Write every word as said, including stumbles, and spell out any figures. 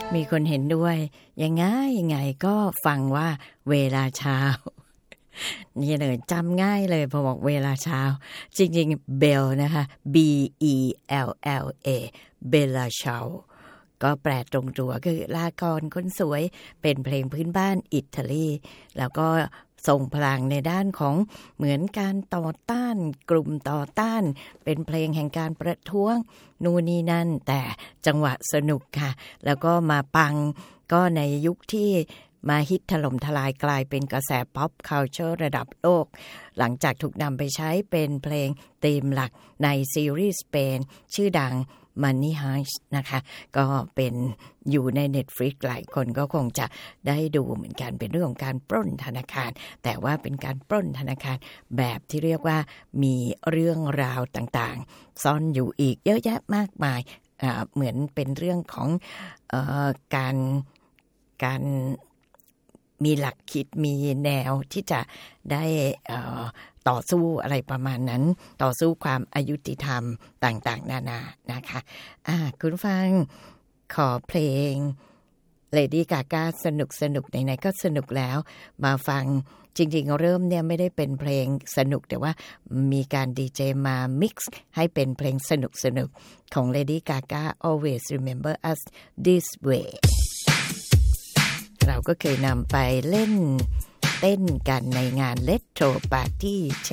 มีคนเห็นด้วยยังไงยังไงก็ฟังว่าเวลาเช้านี่เลยจำง่ายเลยพอบอกเวลาเช้าจริงๆเบลนะคะ B E L L A เบลาเช้าก็แปลตรงตัวคือลากรคนสวยเป็นเพลงพื้นบ้านอิตาลีแล้วก็ส่งพลังในด้านของเหมือนการต่อต้านกลุ่มต่อต้านเป็นเพลงแห่งการประท้วงนู่นนี่นั่นแต่จังหวะสนุกค่ะแล้วก็มาปังก็ในยุคที่มาฮิตถล่มทลายกลายเป็นกระแสป๊อปคัลเจอร์ระดับโลกหลังจากถูกนำไปใช้เป็นเพลงธีมหลักในซีรีส์สเปนชื่อดัง Money Heist นะคะก็เป็นอยู่ใน Netflix หลายคนก็คงจะได้ดูเหมือนกันเป็นเรื่องของการปล้นธนาคารแต่ว่าเป็นการปล้นธนาคารแบบที่เรียกว่ามีเรื่องราวต่างๆซ่อนอยู่อีกเยอะแยะมากมายอ่าเหมือนเป็นเรื่องของเอ่อการการมีหลักคิดมีแนวที่จะได้เอ่อต่อสู้อะไรประมาณนั้นต่อสู้ความอายุติธรรมต่างๆนานานะคะอ่าคุณฟังขอเพลง Lady Gaga สนุกสนุกไหนๆก็สนุกแล้วมาฟังจริงๆเริ่มเนี่ยไม่ได้เป็นเพลงสนุกแต่ว่ามีการดีเจมา mix ให้เป็นเพลงสนุกสนุกของ Lady Gaga Always Remember Us This Wayเราก็เคยนำไปเล่นเต้นกันในงาน Retro Party